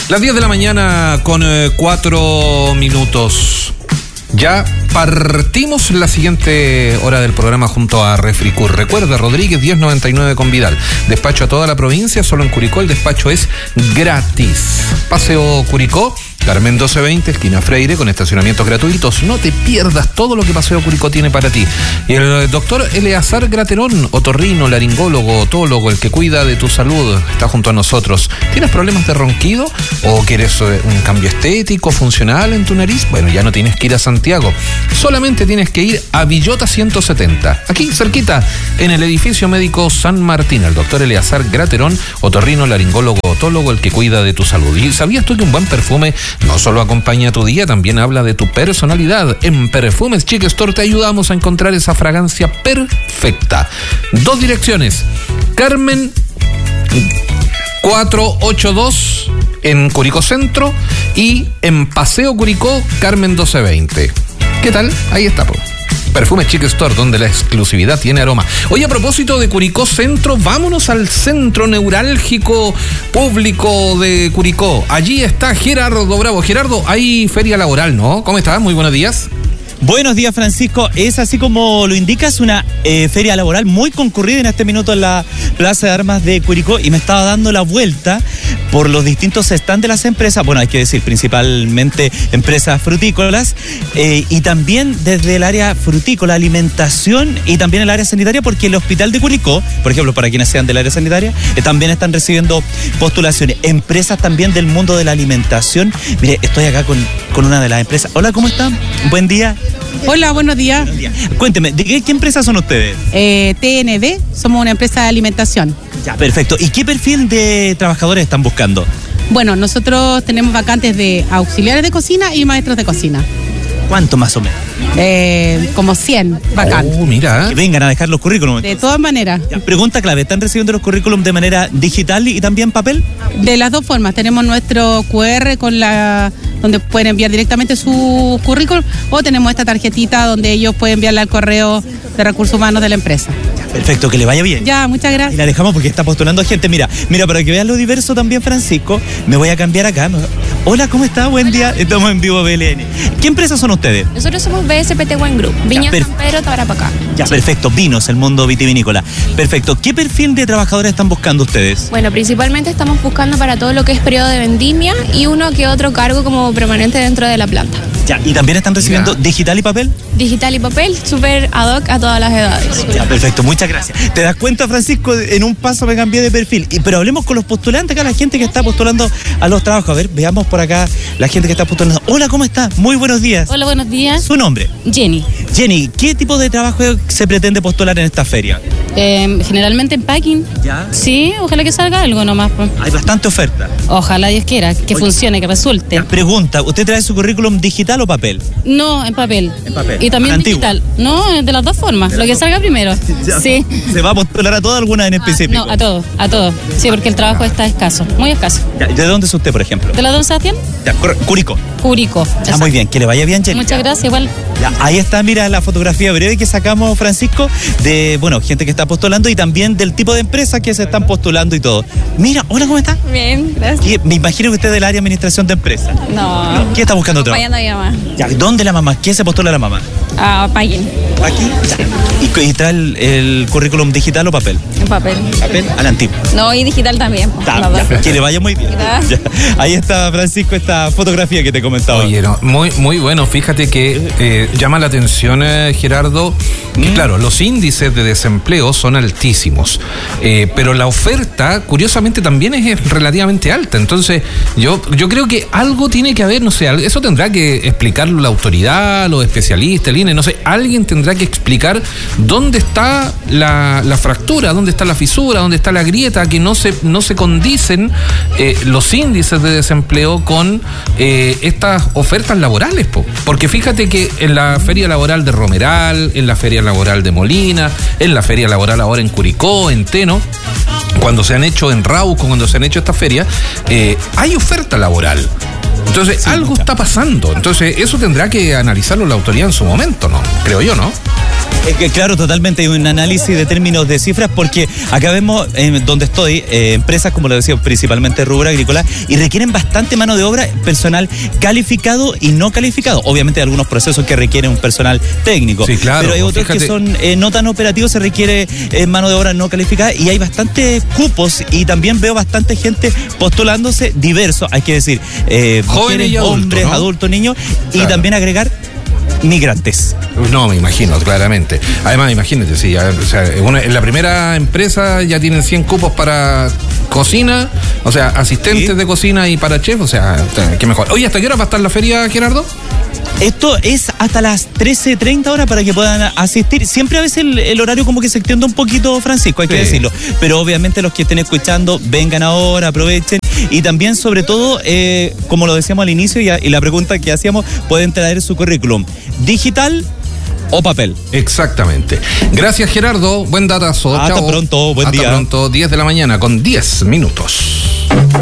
Las 10 de la mañana con 4 minutos. Ya partimos la siguiente hora del programa junto a Refricur. Recuerda, Rodríguez 1099 con Vidal. Despacho a toda la provincia, solo en Curicó el despacho es gratis. Paseo Curicó, Carmen 1220, esquina Freire, con estacionamientos gratuitos. No te pierdas todo lo que Paseo Curicó tiene para ti. Y el doctor Eleazar Graterón, otorrino, laringólogo, otólogo, el que cuida de tu salud, está junto a nosotros. ¿Tienes problemas de ronquido o quieres un cambio estético, funcional en tu nariz? Bueno, ya no tienes que ir a Santiago. Solamente tienes que ir a Villota 170, aquí cerquita, en el edificio médico San Martín. El doctor Eleazar Graterón, otorrino, laringólogo, otólogo, el que cuida de tu salud. ¿Y sabías tú que un buen perfume no solo acompaña tu día, también habla de tu personalidad? En Perfumes Chic Store te ayudamos a encontrar esa fragancia perfecta. 2 direcciones: Carmen 482 en Curicó Centro y en Paseo Curicó, Carmen 1220. ¿Qué tal? Ahí está, Perfumes Chic Store, donde la exclusividad tiene aroma. Oye, a propósito de Curicó Centro, vámonos al centro neurálgico público de Curicó. Allí está Gerardo Bravo. Gerardo, hay feria laboral, ¿no? ¿Cómo estás? Muy buenos días. Buenos días, Francisco. Es así como lo indicas, una feria laboral muy concurrida en este minuto en la Plaza de Armas de Curicó, y me estaba dando la vuelta por los distintos stands de las empresas, bueno, hay que decir, principalmente empresas frutícolas, y también desde el área frutícola, alimentación y también el área sanitaria, porque el Hospital de Curicó, por ejemplo, para quienes sean del área sanitaria, también están recibiendo postulaciones. Empresas también del mundo de la alimentación. Mire, estoy acá con una de las empresas. Hola, ¿cómo están? Buen día. Hola, buenos días. Buenos días. Cuénteme, ¿de qué empresas son ustedes? TND, somos una empresa de alimentación. Ya, perfecto. ¿Y qué perfil de trabajadores están buscando? Bueno, nosotros tenemos vacantes de auxiliares de cocina y maestros de cocina. ¿Cuánto más o menos? Como 100 vacantes. Mira. Que vengan a dejar los currículums. De todas maneras. Ya, pregunta clave, ¿están recibiendo los currículums de manera digital y también papel? De las dos formas. Tenemos nuestro QR donde pueden enviar directamente su currículum, o tenemos esta tarjetita donde ellos pueden enviarla al correo de recursos humanos de la empresa. Perfecto, que le vaya bien. Ya, muchas gracias. Y la dejamos porque está postulando gente. Mira, para que vean lo diverso también, Francisco, me voy a cambiar acá. Hola, ¿cómo está? Buen día. Estamos en vivo BLN. ¿Qué empresas son ustedes? Nosotros somos BSPT Wine Group, Viña San Pedro, Tarapacá. Ya, sí. Perfecto, vinos, el mundo vitivinícola. Perfecto, ¿qué perfil de trabajadores están buscando ustedes? Bueno, principalmente estamos buscando para todo lo que es periodo de vendimia y uno que otro cargo como permanente dentro de la planta. Ya, ¿y también están recibiendo digital y papel? Digital y papel, súper ad hoc a todas las edades. Ya, perfecto, muchas gracias. ¿Te das cuenta, Francisco? En un paso me cambié de perfil. Pero hablemos con los postulantes acá, la gente que está postulando a los trabajos. A ver, veamos por acá la gente que está postulando. Hola, ¿cómo está? Muy buenos días. Hola, buenos días. ¿Su nombre? Jenny. Jenny, ¿qué tipo de trabajo se pretende postular en esta feria? Generalmente en packing. ¿Ya? Sí, ojalá que salga algo nomás. Hay bastante oferta. Ojalá Dios quiera, que funcione, que resulte. Pregunta, ¿usted trae su currículum digital o papel? No, en papel. En papel. Y también digital. No, de las dos formas, lo que salga primero. Ya. Sí. ¿Se va a postular a todas, alguna en específico? No, a todo. Sí, porque el trabajo está escaso, muy escaso. Ya, ¿de dónde es usted, por ejemplo? ¿De la Don Sebastián? Ya, Curicó. Ya, muy bien, que le vaya bien, Jenny. Muchas gracias, igual. Ya, ahí está, mira la fotografía breve que sacamos, Francisco, de, gente que está postulando y también del tipo de empresas que se están postulando y todo. Mira, hola, ¿cómo está? Bien, gracias. Me imagino que usted es del área de administración de empresas. No. ¿Qué está buscando trabajo? Acompañando a mi mamá. Ya, ¿dónde la mamá? ¿Quién se postula la mamá? Paguen. ¿Aquí? ¿Y trae el currículum digital o papel? En papel. ¿Papel? A la antigua. No, y digital también. Que le vaya muy bien. Ya. Ahí está, Francisco, esta fotografía que te comentaba. Oye, no, muy bueno. Fíjate que llama la atención, Gerardo, que claro, los índices de desempleo son altísimos, pero la oferta, curiosamente, también es relativamente alta. Entonces, yo creo que algo tiene que haber, no sé, eso tendrá que explicarlo la autoridad, los especialistas, el INE, no sé, alguien tendrá que explicar dónde está la fractura, dónde está la fisura, dónde está la grieta, que no se condicen los índices de desempleo con estas ofertas laborales, porque fíjate que en la feria laboral de Romeral, en la feria laboral de Molina, en la feria laboral ahora en Curicó, en Teno, cuando se han hecho en Rauco, cuando se han hecho estas ferias, hay oferta laboral. Entonces, sí, algo está pasando. Entonces, eso tendrá que analizarlo la autoridad en su momento, ¿no? Creo yo, ¿no? Claro, totalmente. Hay un análisis de términos de cifras porque acá vemos donde estoy, empresas, como lo decía, principalmente rubro agrícola, y requieren bastante mano de obra, personal calificado y no calificado. Obviamente hay algunos procesos que requieren un personal técnico, sí, claro, pero hay otros que son no tan operativos, se requiere mano de obra no calificada, y hay bastantes cupos, y también veo bastante gente postulándose, diverso, hay que decir, jóvenes y adultos, hombres, ¿no? adultos, niños, claro. Y también agregar migrantes. No, me imagino, claramente. Además, imagínate, sí, o sea, en la primera empresa ya tienen 100 cupos para cocina, o sea, asistentes de cocina y para chef, o sea, qué mejor. Oye, ¿hasta qué hora va a estar la feria, Gerardo? Esto es hasta las 13:30 horas para que puedan asistir. Siempre a veces el horario como que se extiende un poquito, Francisco, hay que decirlo. Pero obviamente los que estén escuchando, vengan ahora, aprovechen. Y también, sobre todo, como lo decíamos al inicio y la pregunta que hacíamos, pueden traer su currículum digital o papel. Exactamente. Gracias, Gerardo. Buen datazo. Hasta Chao. pronto, buen día. Hasta pronto, 10 de la mañana con 10 minutos.